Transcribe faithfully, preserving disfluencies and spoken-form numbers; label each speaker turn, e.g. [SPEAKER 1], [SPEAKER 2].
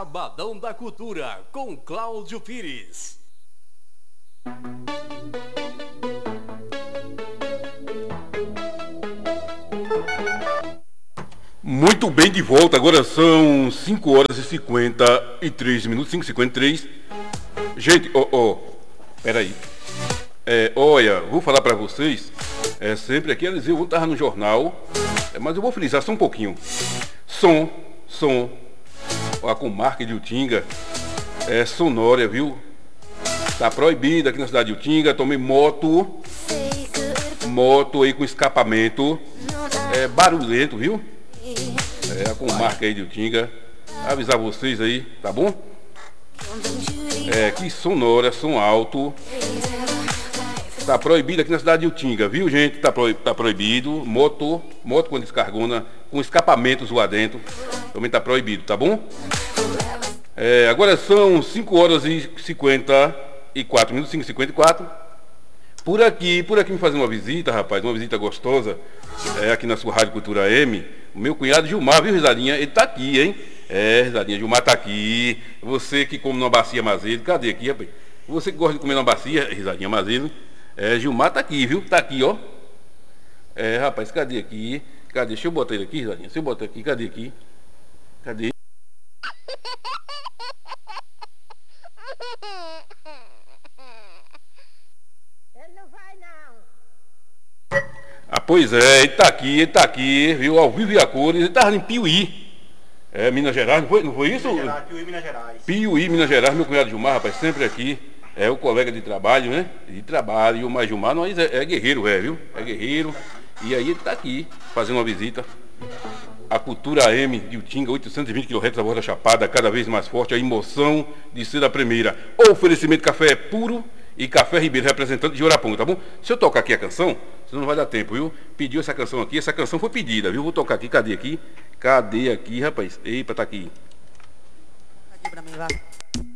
[SPEAKER 1] Sabadão da Cultura, com Cláudio Pires.
[SPEAKER 2] Muito bem, de volta. Agora são cinco horas e cinquenta e três minutos, cinco e cinquenta e três. Gente, ó, ó, peraí. É, olha, vou falar pra vocês. É sempre aqui, eles eu tava no jornal, é, mas eu vou frisar só um pouquinho. Som, som. A comarca de Utinga é sonora, viu? Tá proibido aqui na cidade de Utinga. Tomei moto, moto aí com escapamento, é barulhento, viu? É a comarca aí de Utinga. Avisar vocês aí, tá bom? É, que sonora, som alto. Tá proibido aqui na cidade de Utinga, viu, gente? Tá, pro, tá proibido. Moto, moto com descargona, com escapamentos lá dentro. Também tá proibido, tá bom? É, agora são cinco horas e cinquenta e quatro minutos, cinco e cinquenta e quatro. Por aqui, por aqui me fazendo uma visita, rapaz, uma visita gostosa, é, aqui na sua Rádio Cultura M. O meu cunhado Gilmar, viu, Risadinha? Ele tá aqui, hein? É, Risadinha, Gilmar tá aqui. Você que come numa bacia Mazedo, cadê aqui, rapaz? Você que gosta de comer numa bacia, Risadinha Mazedo, é, Gilmar tá aqui, viu? Tá aqui, ó. É, rapaz, cadê aqui? Cadê? Deixa eu botar ele aqui, Risadinha. Deixa eu botar aqui, cadê aqui? Cadê?
[SPEAKER 3] Ele não vai, não.
[SPEAKER 2] Ah, pois é, ele tá aqui, ele tá aqui, viu? Ao vivo e a cores, ele tava em Piuí. É, Minas Gerais, não foi, não foi isso?
[SPEAKER 4] Minas Gerais, Piuí, Minas Gerais.
[SPEAKER 2] Piuí, Minas Gerais, meu cunhado Gilmar, rapaz, sempre aqui. É o colega de trabalho, né? De trabalho, mas Gilmar nós é, é guerreiro, é, viu? É guerreiro. E aí ele tá aqui, fazendo uma visita. A Cultura M de Utinga, oitocentos e vinte quilohertz da Voz da Chapada, cada vez mais forte, a emoção de ser a primeira. Oferecimento café puro e café Ribeiro, representante de Oraponga, tá bom? Se eu tocar aqui a canção, senão não vai dar tempo, viu? Pediu essa canção aqui, essa canção foi pedida, viu? Vou tocar aqui, cadê aqui? Cadê aqui, rapaz? Eita, tá aqui.
[SPEAKER 5] Aqui pra mim, vai.